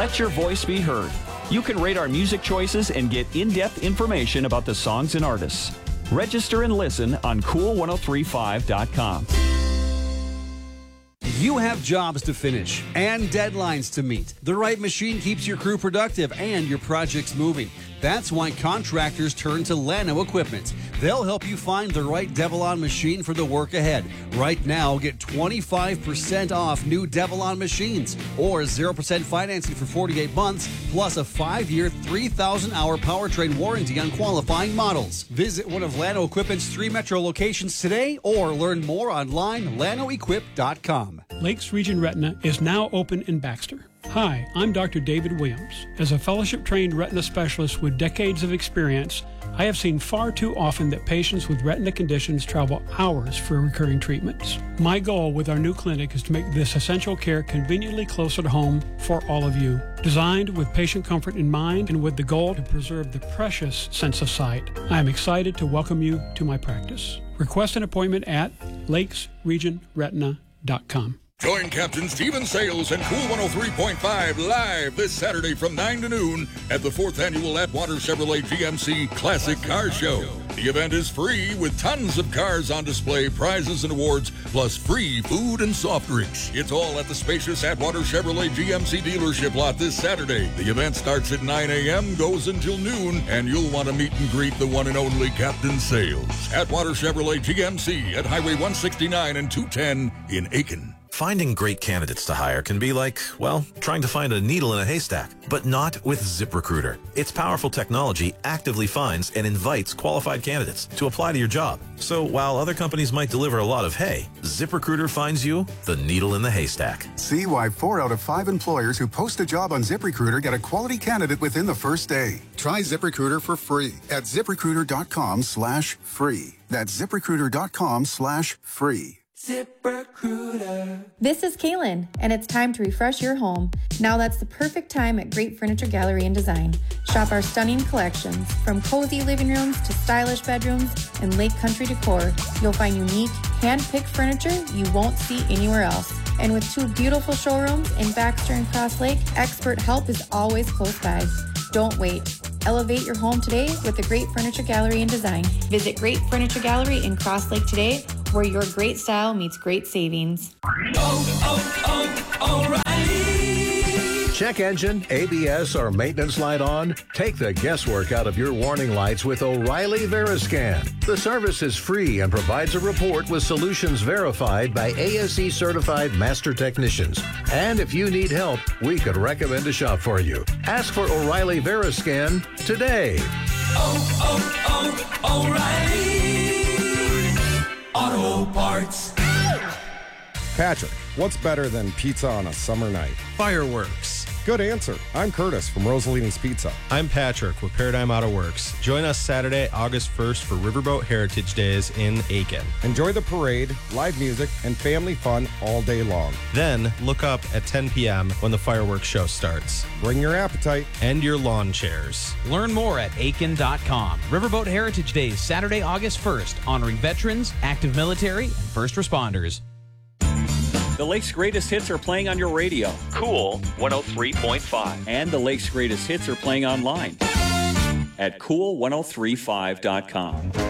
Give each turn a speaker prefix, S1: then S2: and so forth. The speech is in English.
S1: Let your voice be heard. You can rate our music choices and get in-depth information about the songs and artists. Register and listen on cool1035.com.
S2: You have jobs to finish and deadlines to meet. The right machine keeps your crew productive and your projects moving. That's why contractors turn to Llano Equipment. They'll help you find the right Devilon machine for the work ahead. Right now, get 25% off new Devilon machines or 0% financing for 48 months, plus a 5-year, 3,000-hour powertrain warranty on qualifying models. Visit one of Llano Equipment's 3 metro locations today or learn more online, llanoequip.com.
S3: Lakes Region Retina is now open in Baxter. Hi, I'm Dr. David Williams. As a fellowship-trained retina specialist with decades of experience, I have seen far too often that patients with retina conditions travel hours for recurring treatments. My goal with our new clinic is to make this essential care conveniently closer to home for all of you. Designed with patient comfort in mind and with the goal to preserve the precious sense of sight, I am excited to welcome you to my practice. Request an appointment at lakesregionretina.com.
S4: Join Captain Stephen Sales and Cool 103.5 live this Saturday from 9 to noon at the 4th Annual Atwater Chevrolet GMC Classic Car Show. The event is free with tons of cars on display, prizes and awards, plus free food and soft drinks. It's all at the spacious Atwater Chevrolet GMC dealership lot this Saturday. The event starts at 9 a.m., goes until noon, and you'll want to meet and greet the one and only Captain Sales. Atwater Chevrolet GMC at Highway 169 and 210 in Aiken.
S5: Finding great candidates to hire can be like, well, trying to find a needle in a haystack, but not with ZipRecruiter. Its powerful technology actively finds and invites qualified candidates to apply to your job. So while other companies might deliver a lot of hay, ZipRecruiter finds you the needle in the haystack.
S6: See why 4 out of 5 employers who post a job on ZipRecruiter get a quality candidate within the first day. Try ZipRecruiter for free at ZipRecruiter.com/free. That's ZipRecruiter.com/free.
S7: ZipRecruiter. This is Kaylin, and it's time to refresh your home. Now that's the perfect time at Great Furniture Gallery and Design. Shop our stunning collections, from cozy living rooms to stylish bedrooms and lake country decor. You'll find unique, hand-picked furniture you won't see anywhere else. And with 2 beautiful showrooms in Baxter and Cross Lake, expert help is always close by. Don't wait. Elevate your home today with the Great Furniture Gallery and Design. Visit Great Furniture Gallery in Cross Lake today, where your great style meets great savings.
S8: O'Reilly! Check engine, ABS, or maintenance light on? Take the guesswork out of your warning lights with O'Reilly Veriscan. The service is free and provides a report with solutions verified by ASE certified master technicians. And if you need help, we could recommend a shop for you. Ask for O'Reilly Veriscan today.
S9: O'Reilly Auto Parts.
S10: Patrick, what's better than pizza on a summer night?
S11: Fireworks.
S10: Good answer. I'm Curtis from Rosalina's Pizza.
S11: I'm Patrick with Paradigm Auto Works. Join us Saturday, August 1st for Riverboat Heritage Days in Aiken.
S10: Enjoy the parade, live music, and family fun all day long.
S11: Then look up at 10 p.m. when the fireworks show starts.
S10: Bring your appetite.
S11: And your lawn chairs.
S12: Learn more at aiken.com. Riverboat Heritage Days, Saturday, August 1st, honoring veterans, active military, and first responders.
S1: The Lake's Greatest Hits are playing on your radio. Cool 103.5. And the Lake's Greatest Hits are playing online at cool1035.com.